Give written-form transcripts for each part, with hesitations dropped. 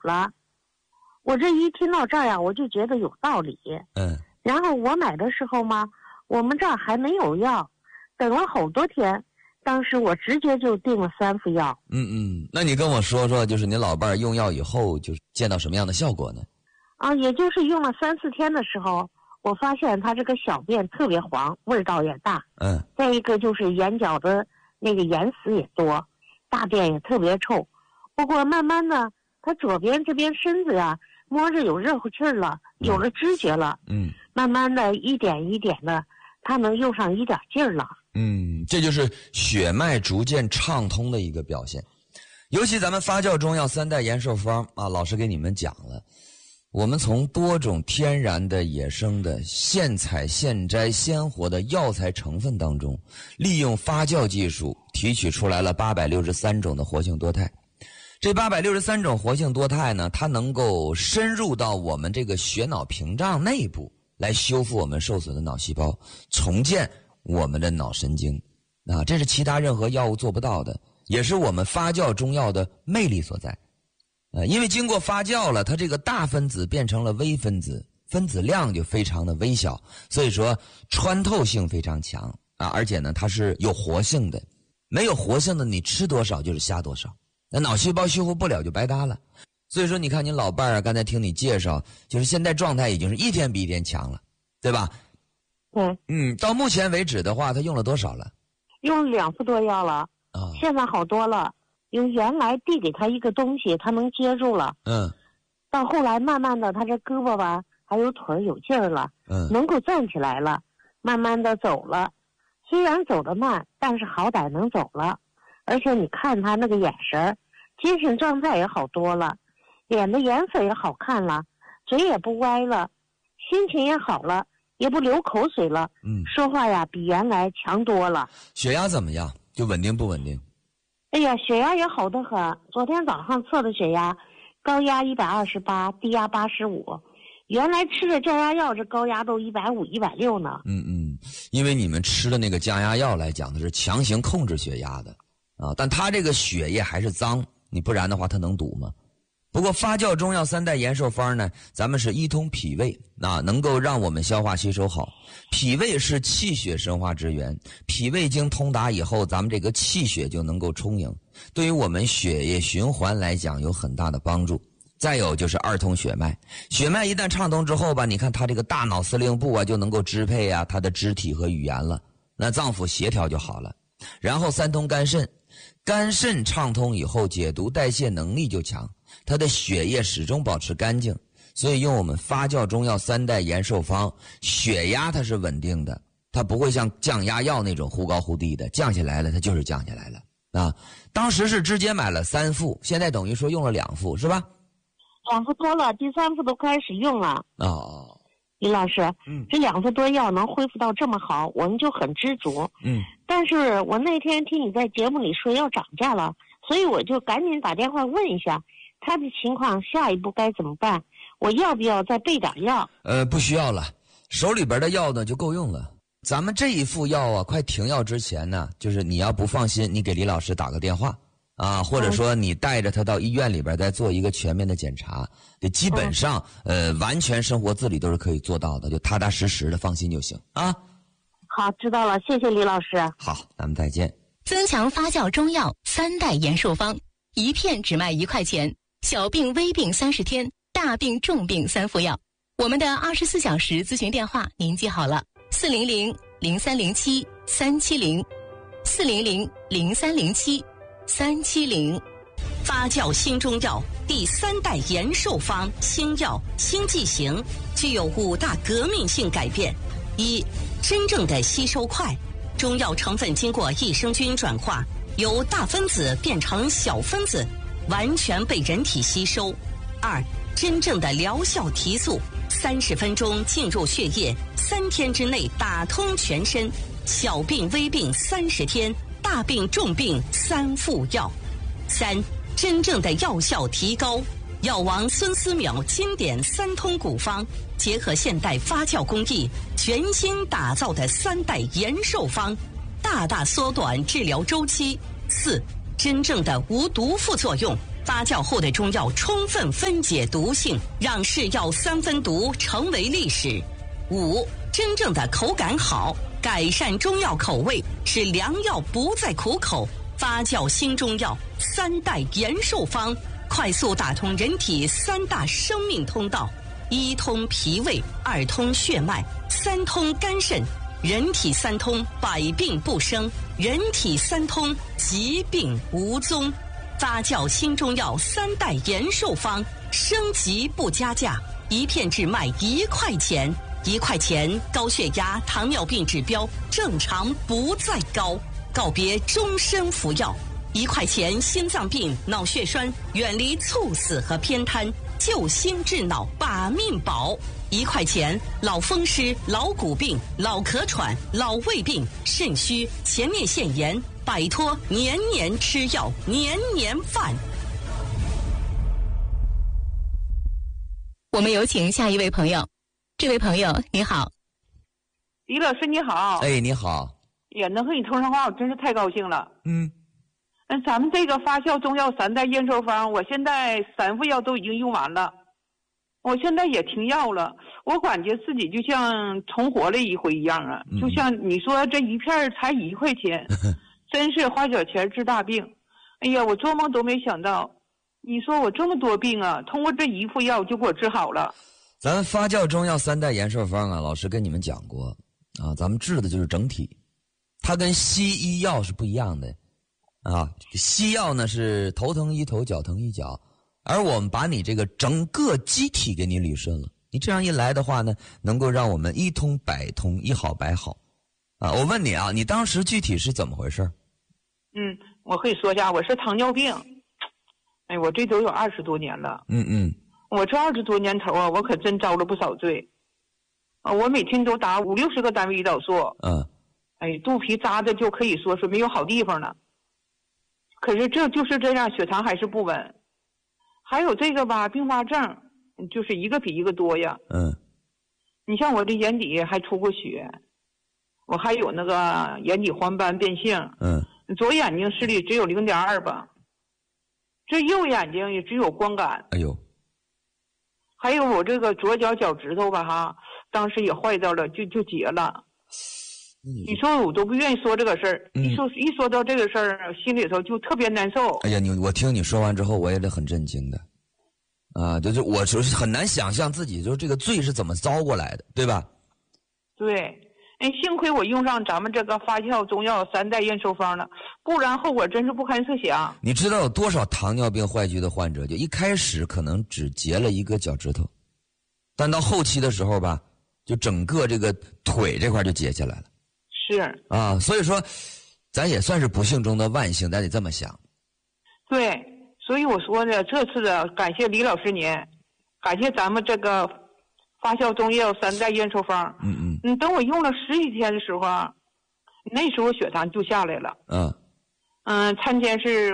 了。我这一听到这儿呀，我就觉得有道理。然后我买的时候嘛，我们这儿还没有药，等了好多天，当时我直接就订了3副药。 那你跟我说说，就是你老伴儿用药以后，就是见到什么样的效果呢？ 也就是用了3、4天的时候，我发现他这个小便特别黄，味道也大。再一个就是眼角的那个眼屎也多，大便也特别臭。不过慢慢的，他左边这边身子呀，摸着有热乎气儿了，有了知觉了。慢慢的一点一点的，他能用上一点劲儿了。 这就是血脉逐渐畅通的一个表现。尤其咱们发酵中药3代延寿方啊，老师给你们讲了，我们从多种天然的、野生的、现采现摘、鲜活的药材成分当中，利用发酵技术提取出来了863种的活性多肽。这863种活性多肽呢，它能够深入到我们这个血脑屏障内部，来修复我们受损的脑细胞，重建我们的脑神经。这是其他任何药物做不到的，也是我们发酵中药的魅力所在。因为经过发酵了，它这个大分子变成了微分子，分子量就非常的微小，所以说穿透性非常强而且呢，它是有活性的。没有活性的，你吃多少就是瞎多少，那脑细胞修复不了就白搭了。所以说你看你老伴儿刚才听你介绍，就是现在状态已经是一天比一天强了，对吧？到目前为止的话，他用了多少了？ 用了2副多药了。现在好多了。因为原来递给他一个东西，他能接住了。到后来慢慢的，他这胳膊吧，还有腿儿有劲儿了。能够站起来了，慢慢的走了。虽然走得慢，但是好歹能走了。而且你看他那个眼神，精神状态也好多了，脸的颜色也好看了，嘴也不歪了，心情也好了，也不流口水了。说话呀比原来强多了。 血压怎么样？就稳定不稳定？ 哎呀，血压也好得很。昨天早上测的血压，高压128，低压85。原来吃的降压药，这高压都150、160呢。 因为你们吃的那个降压药来讲，它是强行控制血压的但它这个血液还是脏，你不然的话它能堵吗？不过发酵中药3代延寿方呢，咱们是一通脾胃能够让我们消化吸收好。脾胃是气血生化之源，脾胃经通达以后，咱们这个气血就能够充盈，对于我们血液循环来讲有很大的帮助。再有就是2通血脉，血脉一旦畅通之后吧，你看他这个大脑司令部就能够支配他的肢体和语言了，那脏腑协调就好了。然后3通肝肾，肝肾畅通以后，解毒代谢能力就强，它的血液始终保持干净。所以用我们发酵中药3代延寿方，血压它是稳定的，它不会像降压药那种忽高忽低的，降下来了它就是降下来了当时是直接买了3副，现在等于说用了2副是吧 ？2副多了，第3副都开始用了。李老师，这2副多药能恢复到这么好，我们就很知足。但是我那天听你在节目里说要涨价了，所以我就赶紧打电话问一下他的情况，下一步该怎么办？我要不要再备点药？ 不需要了，手里边的药呢就够用了。咱们这一副药快停药之前呢，就是你要不放心，你给李老师打个电话或者说你带着他到医院里边再做一个全面的检查，基本上完全生活自理都是可以做到的，就踏踏实实的放心就行好，知道了，谢谢李老师。 好，咱们再见。 增强发酵中药3代延寿方，一片只卖1块钱，小病微病30天，大病重病3副药。我们的24小时咨询电话您记好了：400-0307-370，400-0307-370。 发酵新中药第3代延寿方新药新剂型具有5大革命性改变：一、真正的吸收快，中药成分经过益生菌转化，由大分子变成小分子，完全被人体吸收。2、真正的疗效提速，30分钟进入血液，3天之内打通全身，小病微病30天，大病重病3副药。3、真正的药效提高，药王孙思邈经典3通古方，结合现代发酵工艺，全新打造的3代延寿方，大大缩短治疗周期。4、真正的无毒副作用， 发酵后的中药充分分解毒性，让是药3分毒成为历史。5、真正的口感好，改善中药口味，使良药不再苦口。发酵新中药3代延寿方，快速打通人体3大生命通道：1通脾胃，2通血脉，3通肝肾。人体3通，百病不生；人体3通，疾病无踪。发酵新中药3代延寿方，升级不加价，一片只卖1块钱。1块钱，高血压、糖尿病指标正常不再高，告别终身服药。1块钱，心脏病、脑血栓远离猝死和偏瘫，救心治脑把命保。1块钱，老风湿、老骨病、老咳喘、老胃病、肾虚、前列腺炎，摆脱年年吃药、年年犯。 我们有请下一位朋友。这位朋友你好。 李老师你好。 哎，你好。 也能和你通上话，我真是太高兴了。咱们这个发酵中药3代延寿方，我现在3副药都已经用完了，我现在也停药了，我感觉自己就像重活了一回一样啊。就像你说这一片才1块钱，真是花小钱治大病。哎呀，我做梦都没想到，你说我这么多病啊，通过这1副药就给我治好了。 咱发酵中药3代延寿方啊，老师跟你们讲过啊，咱们治的就是整体，它跟西医药是不一样的啊。西药呢是头疼医头，脚疼医脚，而我们把你这个整个机体给你捋顺了。你这样一来的话呢，能够让我们一通百通，一好百好啊。我问你啊，你当时具体是怎么回事？ 我可以说一下，我是糖尿病。哎，我这都有20多年了。我这20多年头啊，我可真遭了不少罪。我每天都打50、60个单位胰岛素。肚皮扎的就可以说是没有好地方了。可是这就是这样，血糖还是不稳。还有这个吧，并发症就是一个比一个多呀。你像我这眼底还出过血，我还有那个眼底黄斑变性。左眼睛视力只有0.2吧，这右眼睛也只有光感。 哎呦。 还有我这个左脚脚趾头吧哈，当时也坏掉了，就截了。你说我都不愿意说这个事儿，一说到这个事儿，心里头就特别难受。 哎呀，我听你说完之后，我也是很震惊的，啊，就是我就是很难想象自己就是这个罪是怎么遭过来的，对吧？ 对。幸亏我用上咱们这个发酵中药3代延寿方了，不然后果真是不堪设想。 你知道有多少糖尿病坏疽的患者，就一开始可能只截了一个脚趾头，但到后期的时候吧，就整个这个腿这块就截下来了。 是啊，所以说，咱也算是不幸中的万幸，咱得这么想。 对，所以我说呢，这次的感谢李老师您，感谢咱们这个发酵中药3代延寿方。等我用了10几天的时候啊，那时候血糖就下来了。餐前是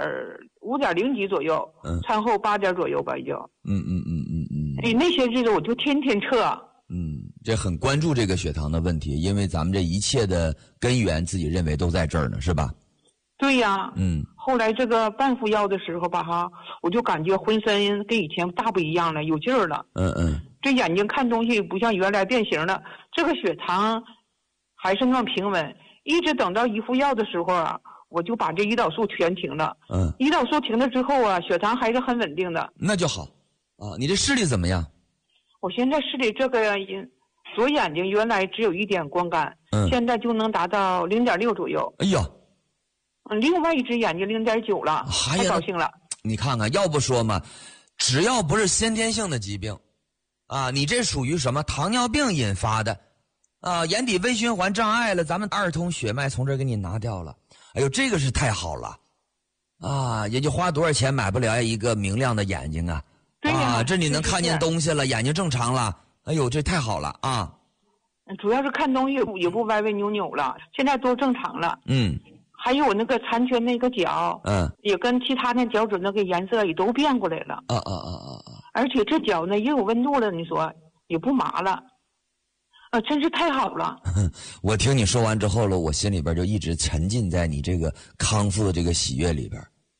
5.0几左右，餐后8点左右吧，已经。那些日子我就天天测。 这很关注这个血糖的问题，因为咱们这一切的根源自己认为都在这儿呢，是吧？ 对呀。后来这个半服药的时候吧哈，我就感觉浑身跟以前大不一样了，有劲儿了。这眼睛看东西不像原来变形了，这个血糖还是那么平稳。一直等到1服药的时候啊，我就把这胰岛素全停了。胰岛素停了之后啊，血糖还是很稳定的。 那就好啊。你这视力怎么样？ 我现在视力这个左眼睛原来只有1点光感，现在就能达到0.6左右。 哎呀， 另外一只眼睛0.9了，太高兴了。 你看看，要不说嘛，只要不是先天性的疾病啊，你这属于什么糖尿病引发的啊，眼底微循环障碍了，咱们2通血脉从这儿给你拿掉了。哎呦，这个是太好了啊！也就花多少钱买不了一个明亮的眼睛啊。 对呀， 这你能看见东西了，眼睛正常了。哎呦，这太好了啊！ 主要是看东西也不歪歪扭扭了，现在都正常了。还有那个残缺那个脚，也跟其他那脚趾那个颜色也都变过来了。而且这脚呢也有温度了，你说也不麻了，真是太好了。 我听你说完之后了，我心里边就一直沉浸在你这个康复的这个喜悦里边。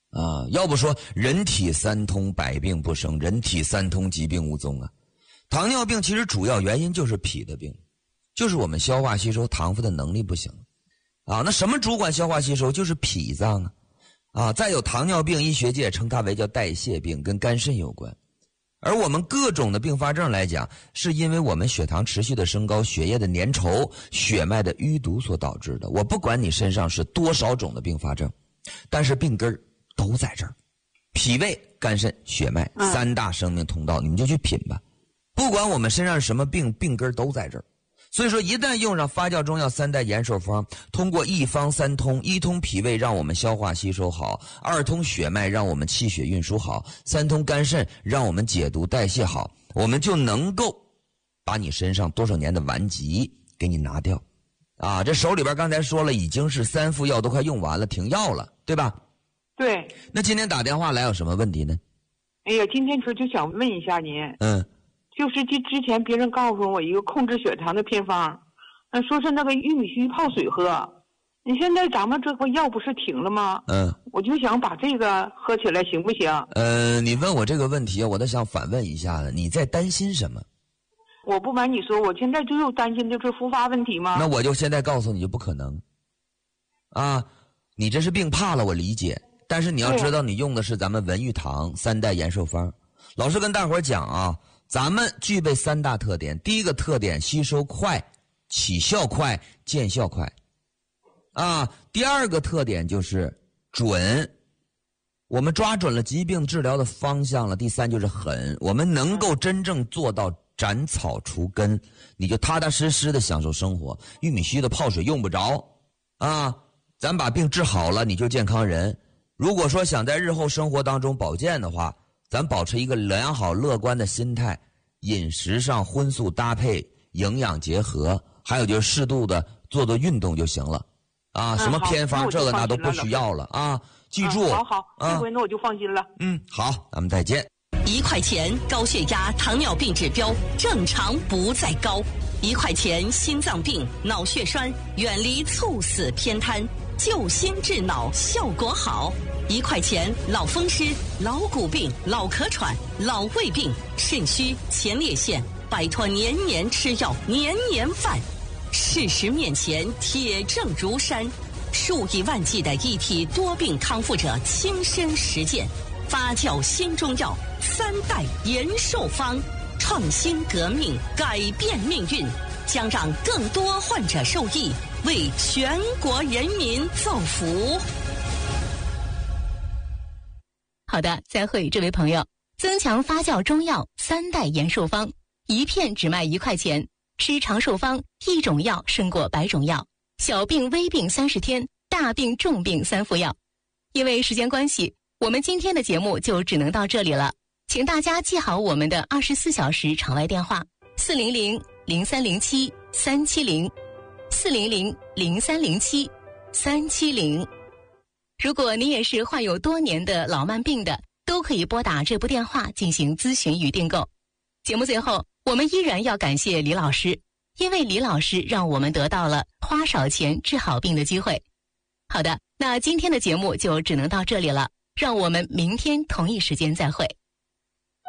啊，要不说人体三通，百病不生，人体三通，疾病无踪啊。糖尿病其实主要原因就是脾的病，就是我们消化吸收糖分的能力不行啊。那什么主管消化吸收？就是脾脏啊。再有糖尿病，医学界称它为叫代谢病，跟肝肾有关。而我们各种的并发症来讲，是因为我们血糖持续的升高，血液的粘稠，血脉的淤堵所导致的。我不管你身上是多少种的并发症，但是病根都在这儿，脾胃、肝肾、血脉三大生命通道，你们就去品吧。不管我们身上是什么病，病根都在这儿。所以说，一旦用上发酵中药3代延寿方，通过一方三通：一通脾胃，让我们消化吸收好；二通血脉，让我们气血运输好；三通肝肾，让我们解毒代谢好，我们就能够把你身上多少年的顽疾给你拿掉。啊，这手里边刚才说了，已经是3副药都快用完了，停药了，对吧？ 对。那今天打电话来有什么问题呢？ 哎呀，今天就想问一下您。就是之前别人告诉我一个控制血糖的偏方，说是那个玉米须泡水喝。你现在咱们这个药不是停了吗？我就想把这个喝起来行不行？ 你问我这个问题，我都想反问一下子，你在担心什么？ 我不瞒你说，我现在就有担心就是复发问题吗？ 那我就现在告诉你就不可能。啊，你这是病怕了，我理解。但是你要知道，你用的是咱们文玉堂3代延寿方。老师跟大伙儿讲啊，咱们具备3大特点。第一个特点，吸收快，起效快，见效快。啊，第二个特点就是准，我们抓准了疾病治疗的方向了。第三就是狠，我们能够真正做到斩草除根，你就踏踏实实的享受生活。玉米须的泡水用不着啊，咱把病治好了，你就健康人。如果说想在日后生活当中保健的话，咱保持一个良好乐观的心态，饮食上荤素搭配，营养结合，还有就是适度的做运动就行了啊。什么偏方这个那都不需要了啊。记住， 好，这回那我就放心了。 好，咱们再见。 1块钱高血压、糖尿病指标正常不再高，1块钱心脏病、脑血栓远离猝死偏瘫，救心治脑效果好。1块钱老风湿、老骨病、老咳喘、老胃病、肾虚、前列腺，摆脱年年吃药、年年犯。事实面前铁证如山，数以万计的一体多病康复者亲身实践，发酵新中药3代延寿方，创新革命，改变命运，将让更多患者受益，为全国人民造福。 好的，再会，这位朋友。增强发酵中药3代延寿方，一片只卖1块钱，吃长寿方，1种药胜过100种药，小病微病30天，大病重病3副药。因为时间关系，我们今天的节目就只能到这里了，请大家记好我们的24小时场外电话400-0307-370，400-0307-370。如果你也是患有多年的老慢病的，都可以拨打这部电话进行咨询与订购。节目最后，我们依然要感谢李老师，因为李老师让我们得到了花少钱治好病的机会。好的，那今天的节目就只能到这里了，让我们明天同一时间再会。